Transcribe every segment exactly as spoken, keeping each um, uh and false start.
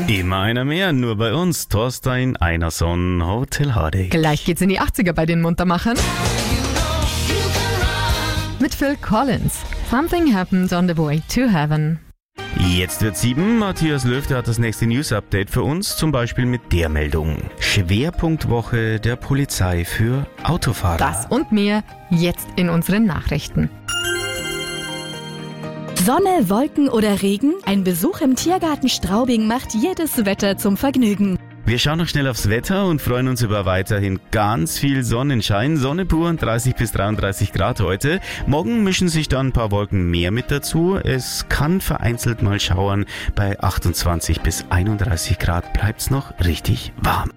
Immer einer mehr, nur bei uns. Thorstein Einerson, Hotel Hardy. Gleich geht's in die achtziger bei den Muntermachern. Mit Phil Collins. Something happened on the way to heaven. Jetzt wird sieben. Matthias Löw, der hat das nächste News-Update für uns, zum Beispiel mit der Meldung. Schwerpunktwoche der Polizei für Autofahrer. Das und mehr jetzt in unseren Nachrichten. Sonne, Wolken oder Regen? Ein Besuch im Tiergarten Straubing macht jedes Wetter zum Vergnügen. Wir schauen noch schnell aufs Wetter und freuen uns über weiterhin ganz viel Sonnenschein. Sonne pur und dreißig bis dreiunddreißig Grad heute. Morgen mischen sich dann ein paar Wolken mehr mit dazu. Es kann vereinzelt mal schauern. Bei achtundzwanzig bis einunddreißig Grad bleibt's noch richtig warm.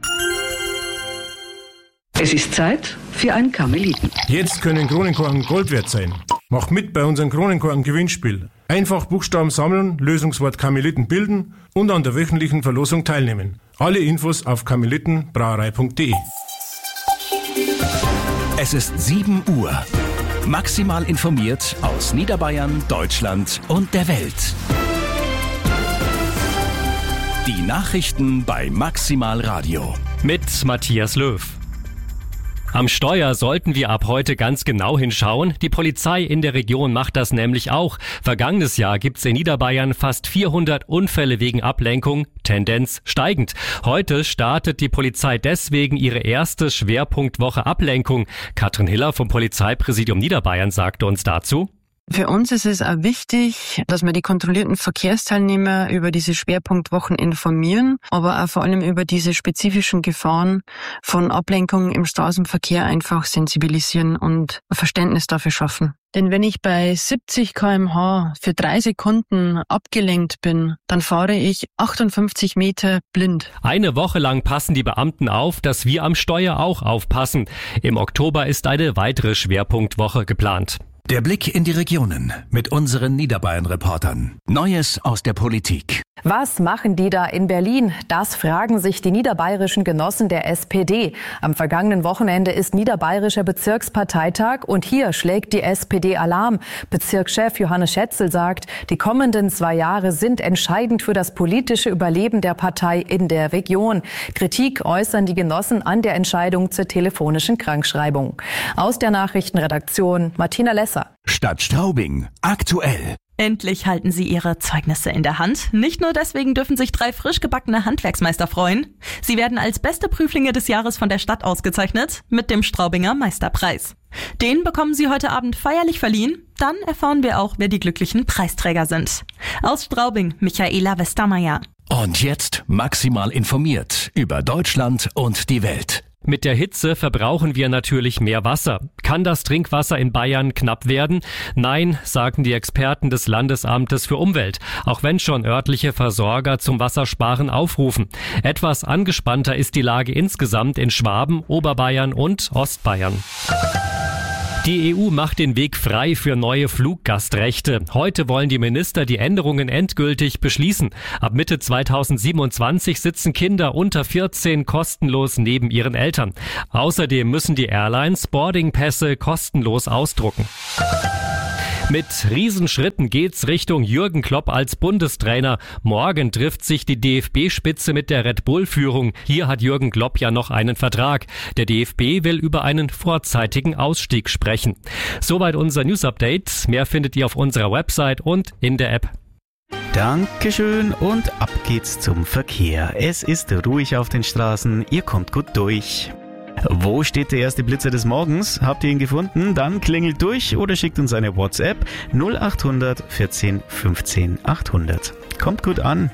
Es ist Zeit für ein Karmeliten. Jetzt können Kronenkorken Gold wert sein. Mach mit bei unserem Kronenkorken-Gewinnspiel. Einfach Buchstaben sammeln, Lösungswort Karmeliten bilden und an der wöchentlichen Verlosung teilnehmen. Alle Infos auf karmelitenbrauerei punkt de. Es ist sieben Uhr. Maximal informiert aus Niederbayern, Deutschland und der Welt. Die Nachrichten bei Maximal Radio. Mit Matthias Löw. Am Steuer sollten wir ab heute ganz genau hinschauen. Die Polizei in der Region macht das nämlich auch. Vergangenes Jahr gibt's in Niederbayern fast vierhundert Unfälle wegen Ablenkung, Tendenz steigend. Heute startet die Polizei deswegen ihre erste Schwerpunktwoche Ablenkung. Katrin Hiller vom Polizeipräsidium Niederbayern sagte uns dazu: Für uns ist es auch wichtig, dass wir die kontrollierten Verkehrsteilnehmer über diese Schwerpunktwochen informieren, aber auch vor allem über diese spezifischen Gefahren von Ablenkung im Straßenverkehr einfach sensibilisieren und ein Verständnis dafür schaffen. Denn wenn ich bei siebzig Kilometer pro Stunde für drei Sekunden abgelenkt bin, dann fahre ich achtundfünfzig Meter blind. Eine Woche lang passen die Beamten auf, dass wir am Steuer auch aufpassen. Im Oktober ist eine weitere Schwerpunktwoche geplant. Der Blick in die Regionen mit unseren Niederbayern-Reportern. Neues aus der Politik. Was machen die da in Berlin? Das fragen sich die niederbayerischen Genossen der S P D. Am vergangenen Wochenende ist niederbayerischer Bezirksparteitag und hier schlägt die S P D Alarm. Bezirkschef Johannes Schätzel sagt, die kommenden zwei Jahre sind entscheidend für das politische Überleben der Partei in der Region. Kritik äußern die Genossen an der Entscheidung zur telefonischen Krankschreibung. Aus der Nachrichtenredaktion Martina Lesser. Stadt Straubing. Aktuell. Endlich halten sie ihre Zeugnisse in der Hand. Nicht nur deswegen dürfen sich drei frisch gebackene Handwerksmeister freuen. Sie werden als beste Prüflinge des Jahres von der Stadt ausgezeichnet mit dem Straubinger Meisterpreis. Den bekommen sie heute Abend feierlich verliehen. Dann erfahren wir auch, wer die glücklichen Preisträger sind. Aus Straubing, Michaela Westermeier. Und jetzt maximal informiert über Deutschland und die Welt. Mit der Hitze verbrauchen wir natürlich mehr Wasser. Kann das Trinkwasser in Bayern knapp werden? Nein, sagen die Experten des Landesamtes für Umwelt, auch wenn schon örtliche Versorger zum Wassersparen aufrufen. Etwas angespannter ist die Lage insgesamt in Schwaben, Oberbayern und Ostbayern. Die E U macht den Weg frei für neue Fluggastrechte. Heute wollen die Minister die Änderungen endgültig beschließen. Ab Mitte zweitausendsiebenundzwanzig sitzen Kinder unter vierzehn kostenlos neben ihren Eltern. Außerdem müssen die Airlines Boardingpässe kostenlos ausdrucken. Mit Riesenschritten geht's Richtung Jürgen Klopp als Bundestrainer. Morgen trifft sich die D F B-Spitze mit der Red Bull-Führung. Hier hat Jürgen Klopp ja noch einen Vertrag. Der D F B will über einen vorzeitigen Ausstieg sprechen. Soweit unser News-Update. Mehr findet ihr auf unserer Website und in der App. Dankeschön und ab geht's zum Verkehr. Es ist ruhig auf den Straßen, ihr kommt gut durch. Wo steht der erste Blitzer des Morgens? Habt ihr ihn gefunden? Dann klingelt durch oder schickt uns eine WhatsApp null achthundert vierzehn fünfzehn achthundert. Kommt gut an.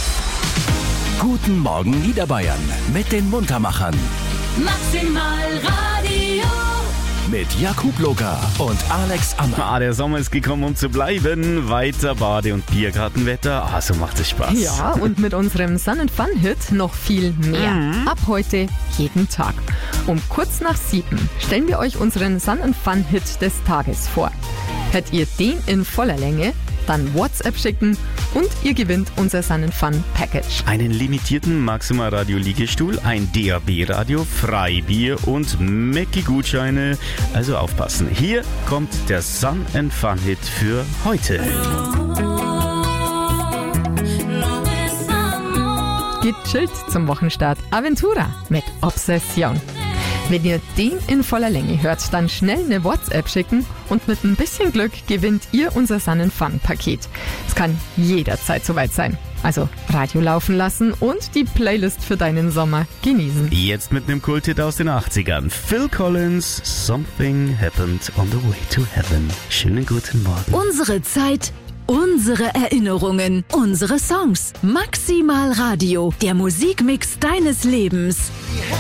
Guten Morgen Niederbayern mit den Muntermachern. Maximal Radio. Mit Jakub Locker und Alex Ammer. Ah, der Sommer ist gekommen, um zu bleiben. Weiter Bade- und Biergartenwetter. Ah, so macht es Spaß. Ja, und mit unserem Sun and Fun Hit noch viel mehr. Mhm. Ab heute jeden Tag. Um kurz nach sieben stellen wir euch unseren Sun and Fun Hit des Tages vor. Hört ihr den in voller Länge? Dann WhatsApp schicken und ihr gewinnt unser Sun and Fun Package. Einen limitierten Maximal Radio Liegestuhl, ein D A B-Radio, Freibier und Mäcki-Gutscheine. Also aufpassen. Hier kommt der Sun and Fun Hit für heute. gechillt zum Wochenstart. Aventura mit Obsession. Wenn ihr den in voller Länge hört, dann schnell eine WhatsApp schicken und mit ein bisschen Glück gewinnt ihr unser Sun and Fun Paket. Es kann jederzeit soweit sein. Also Radio laufen lassen und die Playlist für deinen Sommer genießen. Jetzt mit einem Kulthit aus den achtzigern. Phil Collins, Something Happened on the Way to Heaven. Schönen guten Morgen. Unsere Zeit, unsere Erinnerungen, unsere Songs. Maximal Radio, der Musikmix deines Lebens.